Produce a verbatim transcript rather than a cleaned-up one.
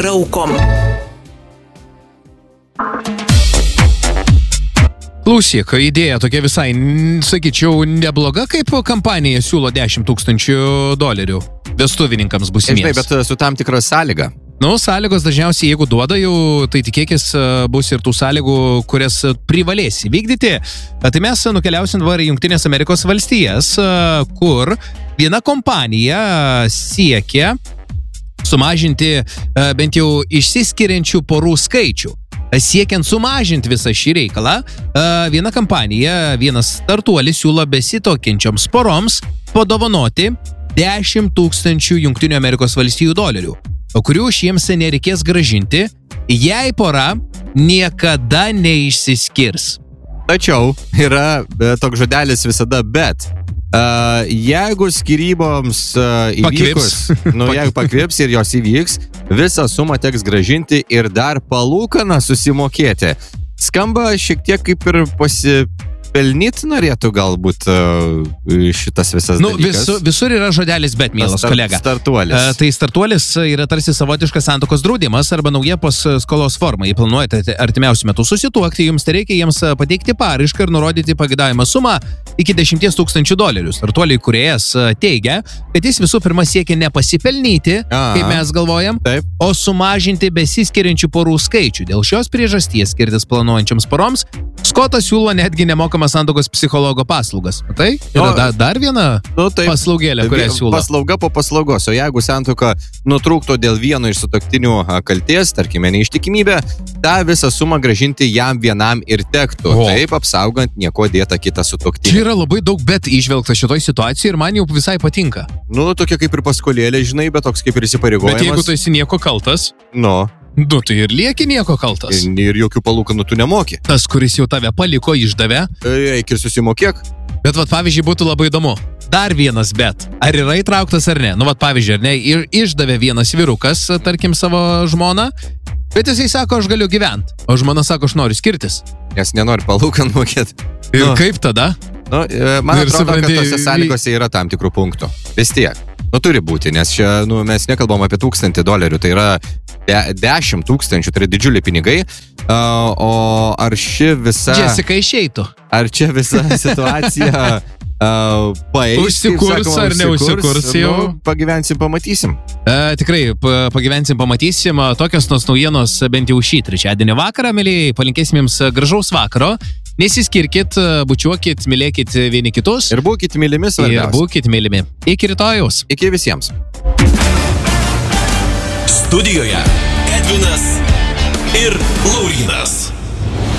raukom. Klausyk, idėja tokia visai, sakyčiau, nebloga, kaip kompanija siūlo dešimt tūkstančių dolerių vestuvininkams busimiems. Žinai, bet su tam tikra sąlyga. Nu, sąlygos dažniausiai, jeigu duoda jau, tai tikėkis bus ir tų sąlygų, kurias privalėsi vykdyti. Tai mes nukeliausim dabar į Jungtinės Amerikos valstijas, kur viena kompanija siekia sumažinti bent jau išsiskiriančių porų skaičių. Siekiant sumažinti visą šį reikalą, viena kompanija, vienas startuolis siūlo besitokiančioms poroms padovanoti dešimt tūkstančių Jungtinių Amerikos valstijų dolerių, kurių šiems nereikės gražinti, jei pora niekada neišsiskirs. Tačiau yra toks žodelis visada bet. Uh, jeigu skyryboms uh, įvykus, nu jeigu pakvips ir jos įvyks, visą sumą teks gražinti ir dar palūkaną susimokėti. Skamba šiek tiek kaip ir pasipelnyt norėtų galbūt uh, šitas visas nu, dalykas. Visu, visur yra žodelis bet, mielas start, kolega. Startuolis. Uh, tai startuolis yra tarsi savotiškas santuokos draudimas arba nauja paskolos forma. Jei planuojate artimiausiu metu susituokti, jums tai reikia jiems pateikti paraišką ir nurodyti pageidavimą sumą iki dešimties tūkstančių dolerių. Startuoliai kūrėjas teigia, kad jis visų pirma siekia nepasipelnyti, Aha, kaip mes galvojam, taip. o sumažinti besiskiriančių porų skaičių. Dėl šios priežasties skirtis planuojančiams poroms, Skotas siūlo netgi nemokamas santuokos psicologo paslaugas. Tai yra da, dar viena nu, taip, paslaugėlė, kurią siūlo. Paslauga po paslaugos, o jeigu santuoka nutrūktų dėl vieno iš sutuoktinių kaltės, tarkime neištikimybė, tą visą sumą gražinti jam vienam ir tektų, o. taip apsaugant nieko dėtą kitą sutuoktinį. Čia yra labai daug bet išvelgta šitoj situacijai ir man jau visai patinka. Nu, tokia kaip ir paskolėlė, žinai, bet toks kaip ir įsipareigojimas. Bet jeigu tu esi nieko kaltas, nu, nu, tai ir lieki nieko kaltas. Ir, ir jokių palūkanų tu nemoki. Tas, kuris jau tave paliko, išdavė. Eik ir susimokėk. Bet, vat, pavyzdžiui, būtų labai įdomu. Dar vienas bet. Ar yra įtrauktas ar ne? Nu, vat, pavyzdžiui, ar ne? Ir išdavė vienas vyrukas, tarkim, savo žmoną, bet jisai sako, aš galiu gyventi. O žmona sako, aš noriu skirtis. Nes nenori palūkanų mokėti. Ir nu. kaip tada? Nu, man ir atrodo, supranti, kad tose sąlygose yra tam tikrų punktų. Vis tiek. Nu, turi būti, nes čia, nu, mes nekalbam apie tūkstantį dolerių, tai yra de, dešimt tūkstančių, tai yra didžiuliai pinigai. Uh, o ar ši visa... Jessica išeitų. Ar čia visa situacija uh, paeis, užsikurs sakoma, ar neužsikurs jau? Nu, pagyvensim, pamatysim. Uh, tikrai, pagyvensim, pamatysim. Tokios nos naujienos bent jau šį trečiadienio vakarą, mėlyjei, palinkėsim jums gražaus vakaro. Nesiskirkit, bučiuokit, mylėkit vieni kitus. Ir būkit mylimi svarbiausia. Ir būkit mylimi. Iki rytojaus. Iki visiems. Studijoje Edvinas ir Laurynas.